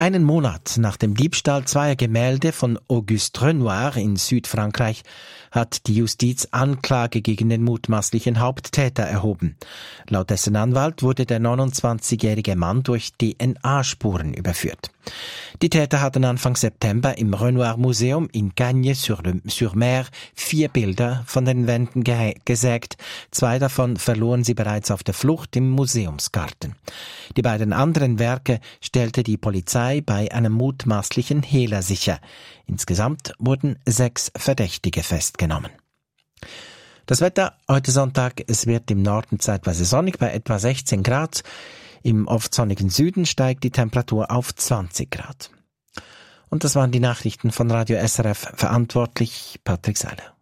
Einen Monat nach dem Diebstahl zweier Gemälde von Auguste Renoir in Südfrankreich hat die Justiz Anklage gegen den mutmaßlichen Haupttäter erhoben. Laut dessen Anwalt wurde der 29-jährige Mann durch DNA-Spuren überführt. Die Täter hatten Anfang September im Renoir-Museum in Cagnes-sur-Mer 4 Bilder von den Wänden gesägt. 2 davon verloren sie bereits auf der Flucht im Museumsgarten. Die beiden anderen Werke stellte die Polizei bei einem mutmaßlichen Hehler sicher. Insgesamt wurden 6 Verdächtige festgenommen. Das Wetter heute Sonntag, es wird im Norden zeitweise sonnig bei etwa 16 Grad. Im oft sonnigen Süden steigt die Temperatur auf 20 Grad. Und das waren die Nachrichten von Radio SRF, verantwortlich Patrick Seiler.